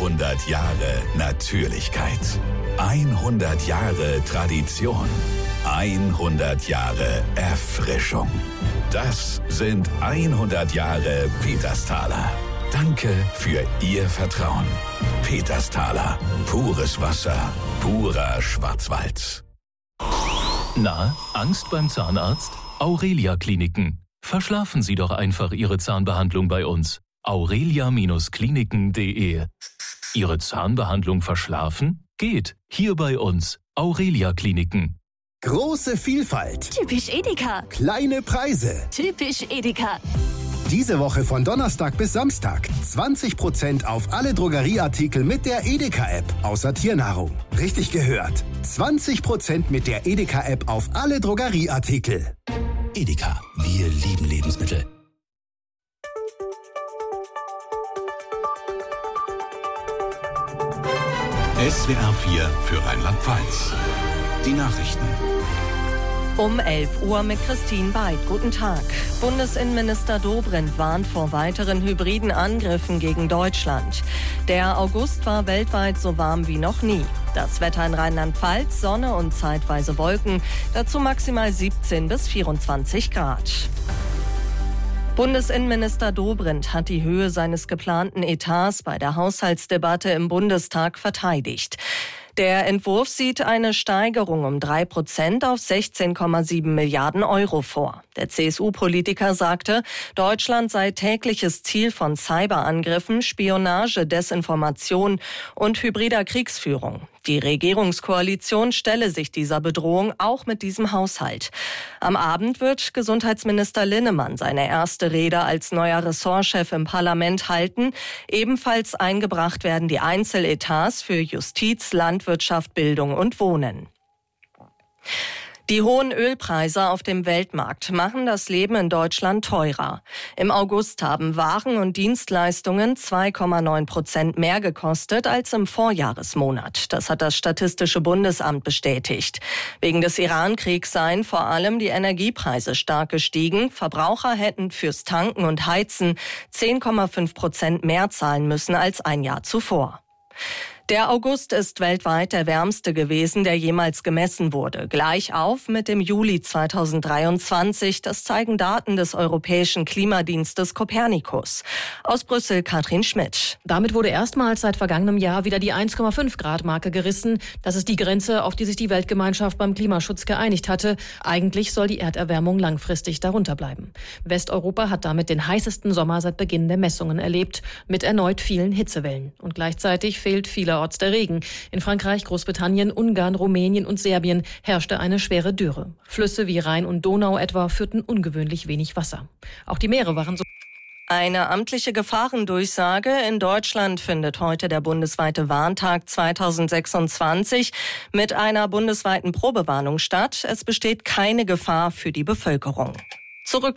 100 Jahre Natürlichkeit. 100 Jahre Tradition. 100 Jahre Erfrischung. Das sind 100 Jahre Petersthaler. Danke für Ihr Vertrauen. Petersthaler. Pures Wasser. Purer Schwarzwald. Na, Angst beim Zahnarzt? Aurelia Kliniken. Verschlafen Sie doch einfach Ihre Zahnbehandlung bei uns. aurelia-kliniken.de. Ihre Zahnbehandlung verschlafen? Geht. Hier bei uns. Aurelia Kliniken. Große Vielfalt. Typisch Edeka. Kleine Preise. Typisch Edeka. Diese Woche von Donnerstag bis Samstag 20% auf alle Drogerieartikel mit der Edeka-App, außer Tiernahrung. Richtig gehört. 20% mit der Edeka-App auf alle Drogerieartikel. Edeka, wir lieben Lebensmittel. SWR 4 für Rheinland-Pfalz. Die Nachrichten. Um 11 Uhr mit Christine Beid. Guten Tag. Bundesinnenminister Dobrindt warnt vor weiteren hybriden Angriffen gegen Deutschland. Der August war weltweit so warm wie noch nie. Das Wetter in Rheinland-Pfalz, Sonne und zeitweise Wolken. Dazu maximal 17 bis 24 Grad. Bundesinnenminister Dobrindt hat die Höhe seines geplanten Etats bei der Haushaltsdebatte im Bundestag verteidigt. Der Entwurf sieht eine Steigerung um 3% auf 16,7 Milliarden Euro vor. Der CSU-Politiker sagte, Deutschland sei tägliches Ziel von Cyberangriffen, Spionage, Desinformation und hybrider Kriegsführung. Die Regierungskoalition stelle sich dieser Bedrohung auch mit diesem Haushalt. Am Abend wird Gesundheitsminister Linnemann seine erste Rede als neuer Ressortchef im Parlament halten. Ebenfalls eingebracht werden die Einzeletats für Justiz, Landwirtschaft, Bildung und Wohnen. Die hohen Ölpreise auf dem Weltmarkt machen das Leben in Deutschland teurer. Im August haben Waren und Dienstleistungen 2,9% mehr gekostet als im Vorjahresmonat. Das hat das Statistische Bundesamt bestätigt. Wegen des Iran-Kriegs seien vor allem die Energiepreise stark gestiegen. Verbraucher hätten fürs Tanken und Heizen 10,5% mehr zahlen müssen als ein Jahr zuvor. Der August ist weltweit der wärmste gewesen, der jemals gemessen wurde. Gleich auf mit dem Juli 2023. Das zeigen Daten des Europäischen Klimadienstes Copernicus. Aus Brüssel Katrin Schmidt. Damit wurde erstmals seit vergangenem Jahr wieder die 1,5 Grad Marke gerissen. Das ist die Grenze, auf die sich die Weltgemeinschaft beim Klimaschutz geeinigt hatte. Eigentlich soll die Erderwärmung langfristig darunter bleiben. Westeuropa hat damit den heißesten Sommer seit Beginn der Messungen erlebt, mit erneut vielen Hitzewellen. Und gleichzeitig fehlt vielerorts der Regen. In Frankreich, Großbritannien, Ungarn, Rumänien und Serbien herrschte eine schwere Dürre. Flüsse wie Rhein und Donau etwa führten ungewöhnlich wenig Wasser. Auch die Meere waren so. Eine amtliche Gefahrendurchsage. In Deutschland findet heute der bundesweite Warntag 2026 mit einer bundesweiten Probewarnung statt. Es besteht keine Gefahr für die Bevölkerung. Zurück